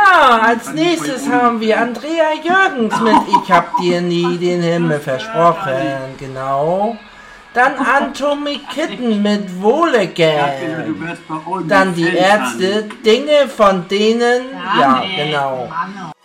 Ja, als nächstes haben wir Andrea Jürgens mit Ich hab dir nie den Himmel versprochen, genau. Dann Anthony Kitten mit Wohlegeld. Dann die Ärzte, Dinge von denen, ja, genau.